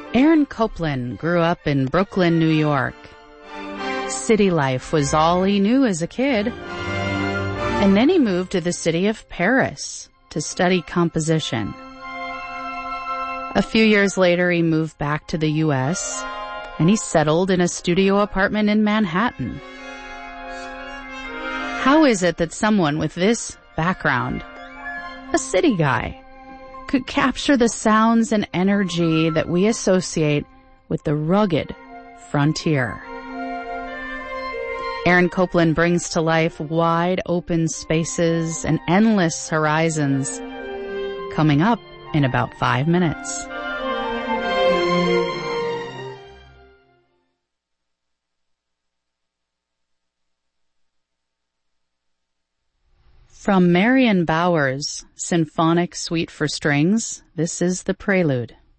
Aaron Copland grew up in Brooklyn, New York. City life was all he knew as a kid. And then he moved to the city of Paris to study composition. A few years later, he moved back to the U.S., and he settled in a studio apartment in Manhattan. How is it that someone with this background, a city guy, could capture the sounds and energy that we associate with the rugged frontier? Aaron Copland brings to life wide open spaces and endless horizons. Coming up in about 5 minutes. From Marion Bauer's Symphonic Suite for Strings, this is The Prelude.